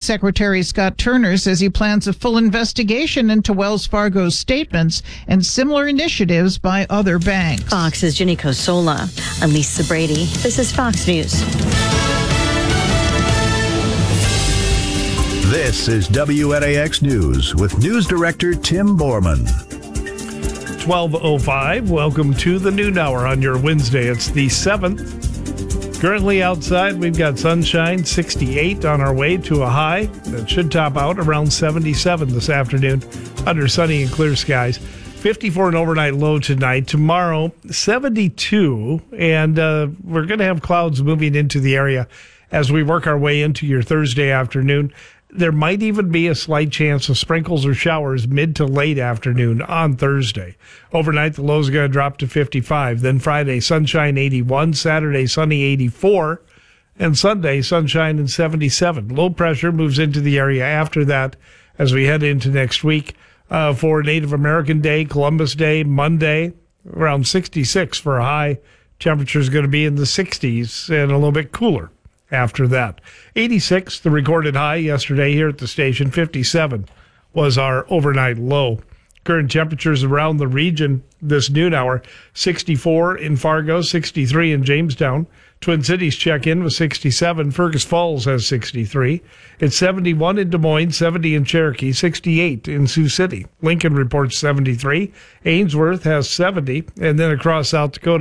Secretary Scott Turner says he plans a full investigation into Wells Fargo's statements and similar initiatives by other banks. Fox's Ginny Cosola. I'm Lisa Brady. This is Fox News. This is WNAX News with News Director Tim Borman. 12:05. Welcome to the noon hour on your Wednesday. It's the 7th. Currently outside, we've got sunshine, 68 on our way to a high that should top out around 77 this afternoon under sunny and clear skies. 54 an overnight low tonight. Tomorrow, 72, and we're going to have clouds moving into the area as we work our way into your Thursday afternoon. There might even be a slight chance of sprinkles or showers mid to late afternoon on Thursday. Overnight, the low is going to drop to 55. Then Friday, sunshine 81. Saturday, sunny 84. And Sunday, sunshine and 77. Low pressure moves into the area after that as we head into next week for Native American Day, Columbus Day, Monday, around 66 for a high. Temperature is going to be in the 60s and a little bit cooler after that. 86, the recorded high yesterday here at the station. 57 was our overnight low. Current temperatures around the region this noon hour. 64 in Fargo, 63 in Jamestown. Twin Cities check in with 67. Fergus Falls has 63. It's 71 in Des Moines, 70 in Cherokee, 68 in Sioux City. Lincoln reports 73. Ainsworth has 70. And then across South Dakota,